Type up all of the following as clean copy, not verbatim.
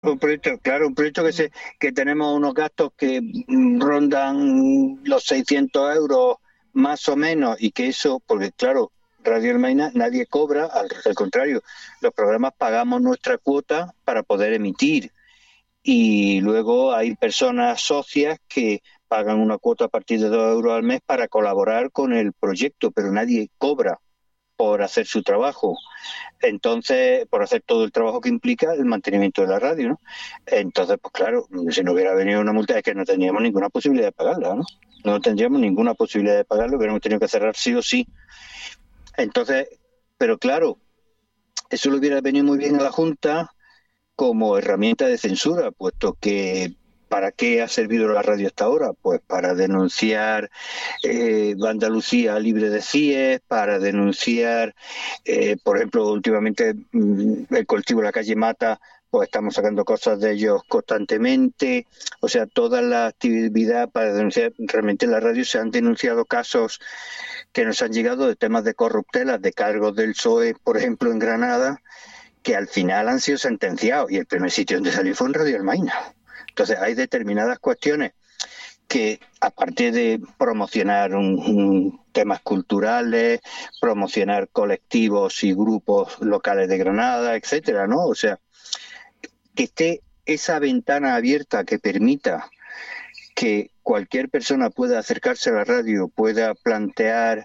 Un proyecto, claro, un proyecto que tenemos unos gastos que rondan los 600 € más o menos, y que eso, porque claro, Radio Hermaina nadie cobra, al contrario, los programas pagamos nuestra cuota para poder emitir, y luego hay personas socias que pagan una cuota a partir de 2 € al mes para colaborar con el proyecto, pero nadie cobra por hacer su trabajo. Entonces, por hacer todo el trabajo que implica el mantenimiento de la radio, ¿no? Entonces, pues claro, si no hubiera venido una multa es que no teníamos ninguna posibilidad de pagarla, ¿no? No tendríamos ninguna posibilidad de pagarlo, hubiéramos tenido que cerrar sí o sí. Entonces, pero claro, eso le hubiera venido muy bien a la Junta como herramienta de censura, puesto que ¿para qué ha servido la radio hasta ahora? Pues para denunciar Andalucía libre de CIES, para denunciar, por ejemplo, últimamente el colectivo de la calle Mata, pues estamos sacando cosas de ellos constantemente, o sea, toda la actividad para denunciar. Realmente en la radio se han denunciado casos que nos han llegado de temas de corruptelas, de cargos del PSOE, por ejemplo, en Granada, que al final han sido sentenciados, y el primer sitio donde salió fue en Radio Almaina. Entonces hay determinadas cuestiones que, aparte de promocionar temas culturales, promocionar colectivos y grupos locales de Granada, etcétera, ¿no? O sea, que esté esa ventana abierta que permita que cualquier persona pueda acercarse a la radio, pueda plantear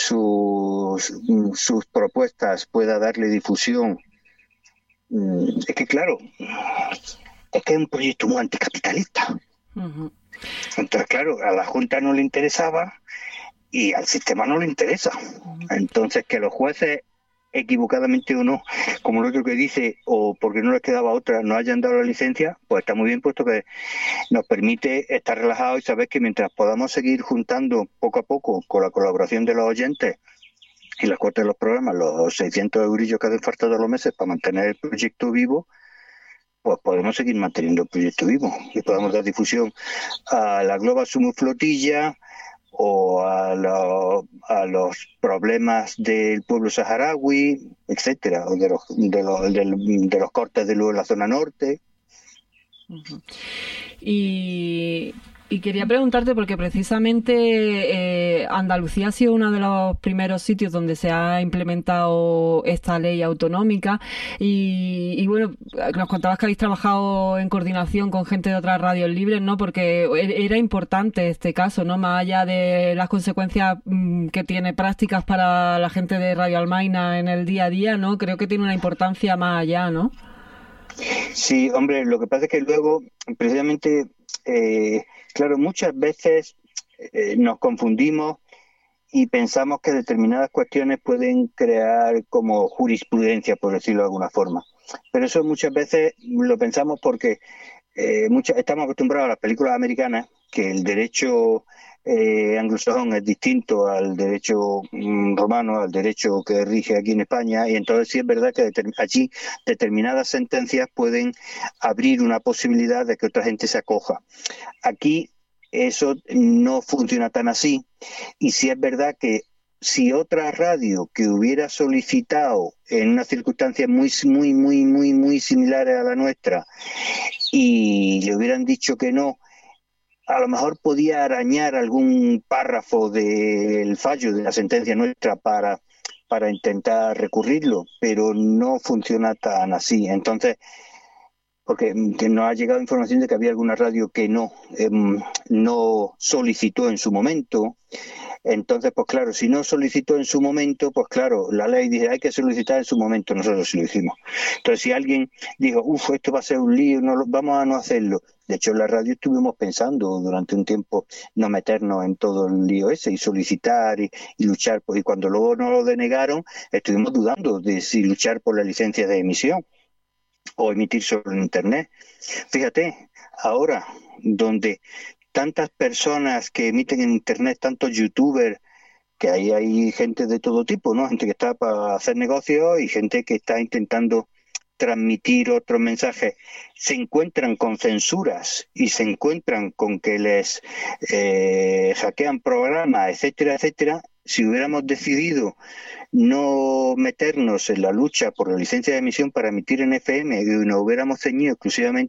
sus propuestas, pueda darle difusión. Es que claro, es que es un proyecto muy anticapitalista. Ujú. Entonces, claro, a la Junta no le interesaba y al sistema no le interesa. Entonces, que los jueces, equivocadamente o no, como el otro que dice, o porque no les quedaba otra, no hayan dado la licencia, pues está muy bien, puesto que nos permite estar relajados y saber que mientras podamos seguir juntando poco a poco, con la colaboración de los oyentes y las cuotas de los programas, los 600 eurillos que hacen falta todos los meses para mantener el proyecto vivo, pues podemos seguir manteniendo el proyecto vivo y podamos dar difusión a la Global Sumo Flotilla, o a los problemas del pueblo saharaui, etcétera, o de los cortes de luz en la zona norte. Ujú. Y, y quería preguntarte, porque precisamente Andalucía ha sido uno de los primeros sitios donde se ha implementado esta ley autonómica y bueno, nos contabas que habéis trabajado en coordinación con gente de otras radios libres, ¿no? Porque era importante este caso, ¿no? Más allá de las consecuencias que tiene prácticas para la gente de Radio Almaina en el día a día, ¿no? Creo que tiene una importancia más allá, ¿no? Sí, hombre, lo que pasa es que luego, precisamente, claro, muchas veces nos confundimos y pensamos que determinadas cuestiones pueden crear como jurisprudencia, por decirlo de alguna forma. Pero eso muchas veces lo pensamos porque estamos acostumbrados a las películas americanas, que el derecho anglosajón es distinto al derecho romano, al derecho que rige aquí en España, y entonces sí es verdad que allí determinadas sentencias pueden abrir una posibilidad de que otra gente se acoja. Aquí eso no funciona tan así, y sí es verdad que si otra radio que hubiera solicitado en unas circunstancias muy similares a la nuestra y le hubieran dicho que no, a lo mejor podía arañar algún párrafo del fallo de la sentencia nuestra para intentar recurrirlo, pero no funciona tan así. Entonces, porque que nos ha llegado información de que había alguna radio que no solicitó en su momento. Entonces, pues claro, si no solicitó en su momento, pues claro, la ley dice hay que solicitar en su momento, nosotros sí lo hicimos. Entonces, si alguien dijo, esto va a ser un lío, vamos a no hacerlo. De hecho, en la radio estuvimos pensando durante un tiempo no meternos en todo el lío ese y solicitar y luchar. Y cuando luego nos lo denegaron, estuvimos dudando de si luchar por la licencia de emisión o emitir solo en Internet. Fíjate, ahora, donde tantas personas que emiten en Internet, tantos youtubers, que ahí hay gente de todo tipo, ¿no? Gente que está para hacer negocios y gente que está intentando transmitir otros mensajes, se encuentran con censuras y se encuentran con que les hackean programas, etcétera, etcétera. si hubiéramos decidido no meternos en la lucha por la licencia de emisión para emitir en FM y nos hubiéramos ceñido exclusivamente